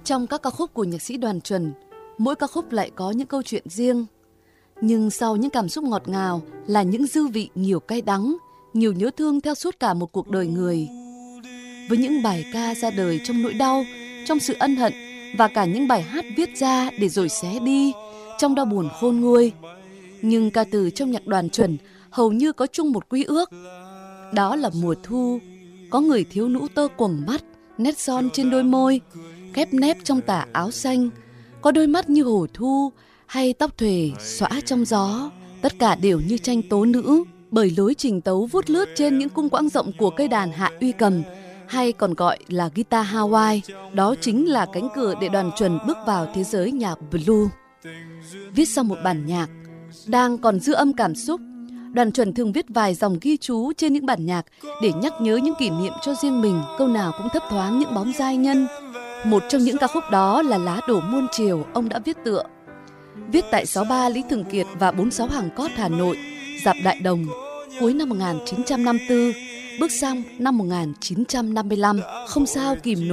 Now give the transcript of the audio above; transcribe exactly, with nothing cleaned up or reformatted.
Trong các ca khúc của nhạc sĩ Đoàn Chuẩn, mỗi ca khúc lại có những câu chuyện riêng. Nhưng sau những cảm xúc ngọt ngào là những dư vị nhiều cay đắng, nhiều nhớ thương theo suốt cả một cuộc đời người. Với những bài ca ra đời trong nỗi đau, trong sự ân hận và cả những bài hát viết ra để rồi xé đi, trong đau buồn khôn nguôi. Nhưng ca từ trong nhạc Đoàn Chuẩn hầu như có chung một quy ước. Đó là mùa thu, có người thiếu nữ tơ quầng mắt, nét son trên đôi môi, khép nép trong tà áo xanh, có đôi mắt như hồ thu hay tóc thuề xõa trong gió. Tất cả đều như tranh tố nữ, bởi lối trình tấu vút lướt trên những cung quãng rộng của cây đàn hạ uy cầm, hay còn gọi là guitar Hawaii. Đó chính là cánh cửa để Đoàn Chuẩn bước vào thế giới nhạc blue. Viết sau một bản nhạc đang còn dư âm cảm xúc, Đoàn Chuẩn thường viết vài dòng ghi chú trên những bản nhạc để nhắc nhớ những kỷ niệm cho riêng mình, câu nào cũng thấp thoáng những bóng giai nhân. Một trong những ca khúc đó là Lá đổ muôn chiều, ông đã viết tựa. Viết tại sáu ba Lý Thường Kiệt và bốn sáu Hàng Cót, Hà Nội, dạp Đại Đồng, cuối năm một nghìn chín trăm năm mươi tư, bước sang năm một nghìn chín trăm năm mươi lăm. Không sao kìm nổi